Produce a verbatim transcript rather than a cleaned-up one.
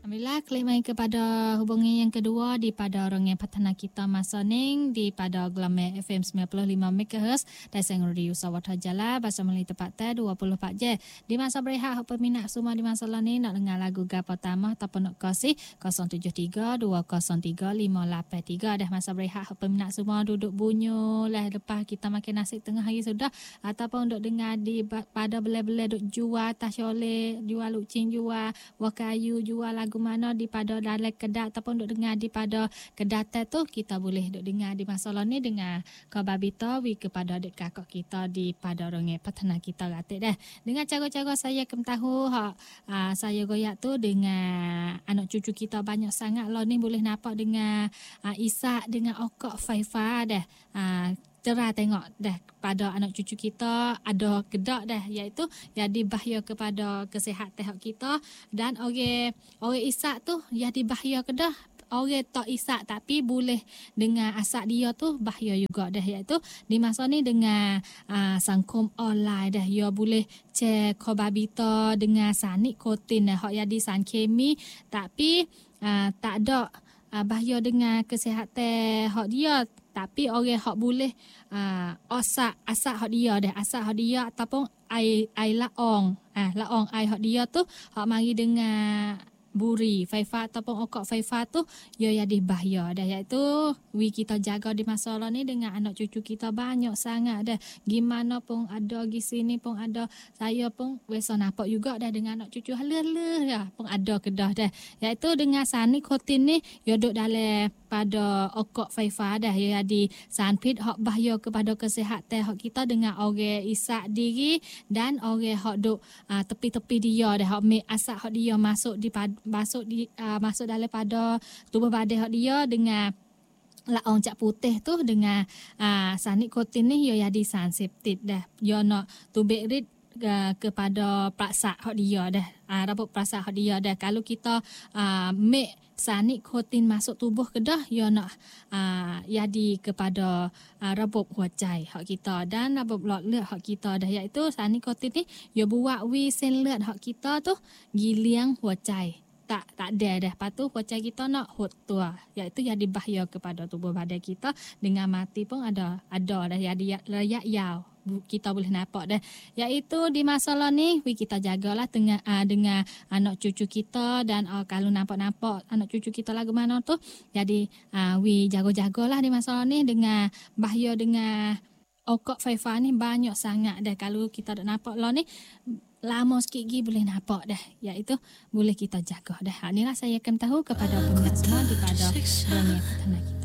Alhamdulillah, klik mai kepada hubungi yang kedua di pada orang yang patana kita masa ning di pada Glame F M sembilan puluh lima megahertz dan Seng Radio Sawat Hajala bahasa Melayu tepat te dua puluh empat jam. Di masa berehat peminat semua di masa ni nak dengar lagu ga pertama ataupun nak kasih kosong tujuh tiga dua kosong tiga lima lapan tiga dah masa berehat peminat semua duduk bunyo lah lepas kita makan nasi tengah hari sudah ataupun duk dengar di pada bela-bela duk jual tasyole, jual lucing, jual wakayu, jual lagu mana di pada dalam kedai ataupun duk dengar di pada kedai tu kita boleh duk dengar di masalah ni dengan khabar berita wi kepada adik kakak kita di pada orang patana kita ratik dah. Dengan cara-cara saya kem tahu ha uh, saya goyak tu dengan anak cucu kita banyak sangat lah ni boleh nampak dengan uh, Isak dengan Okok Faifa dah. Uh, Cerah tengok dah pada anak cucu kita ada kedak dah iaitu jadi bahaya kepada kesihatan hak kita dan orang orang Isak tu jadi bahaya kedah orang tak Isak tapi boleh dengan asak dia tu bahaya juga dah iaitu di masa ni dengan uh, sangkum online dah dia boleh cek khabar berita dengan sanik kotin dah hak jadi san kemi tapi uh, tak ada uh, bahaya dengan kesihatan hak dia tapi orang hak boleh uh, osak asak hak dia dah asak hak dia ataupun air air laong ah laong air hak dia tu hak mari dengan buri Faifa ataupun Okok Faifa tu ya jadi bahaya dah iaitu we kita jaga di masalah ni dengan anak cucu kita banyak sangat dah gimana pun ada di sini pun ada saya pun biasa nampak juga dah dengan anak cucu hala-hala ya pun ada kedah dah iaitu dengan sanik kotin ni ya duk dalam pada Okok Faifa dah ya jadi sanpit hak bahaya kepada kesihatan hak kita dengan orang Isak diri dan orang hak duk uh, tepi-tepi dia dah hak make asak hak dia masuk di masuk di uh, masuk dalam pada tubuh badan hak dia dengan laong cak putih tu dengan uh, sanik kotin ni ya jadi sanseptit dah dia nak tubik rit uh, kepada praksak hak dia dah uh, rabuk praksak hak dia dah kalau kita uh, make sanik kotin masuk tubuh kedah ya nak uh, jadi kepada uh, rebuk huajai hak kita dan rebuk lot lut hak kita dah iaitu sanik kotin ni ya buat wi sen lut hak kita tu giliang huajai tak tak ada dah patu huajai kita nak hot tua iaitu jadi bahaya kepada tubuh badan kita dengan mati pun ada ada dah jadi rakyat yau kita boleh nampak dah iaitu di masalah ni we kita jagalah dengan uh, dengan anak cucu kita dan uh, kalau nampak-nampak anak cucu kita lagu mana tu jadi uh, we jaga-jagalah di masalah ni dengan bahaya dengan Okok Faifa ni banyak sangat dah kalau kita dah nampak lah ni lama sikit lagi boleh nampak dah iaitu boleh kita jaga dah inilah saya akan tahu kepada peminat semua daripada dunia kita.